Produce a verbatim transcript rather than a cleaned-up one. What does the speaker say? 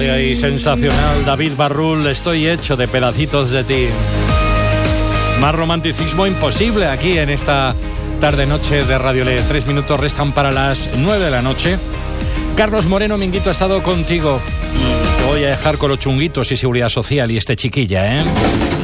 extraordinaria y sensacional David Barrul, Estoy hecho de pedacitos de ti. Más romanticismo imposible aquí en esta tarde-noche de Radio Le. Tres minutos restan para las nueve de la noche. Carlos Moreno, Minguito, ha estado contigo. Te voy a dejar con los chunguitos y seguridad social y este chiquilla, ¿eh?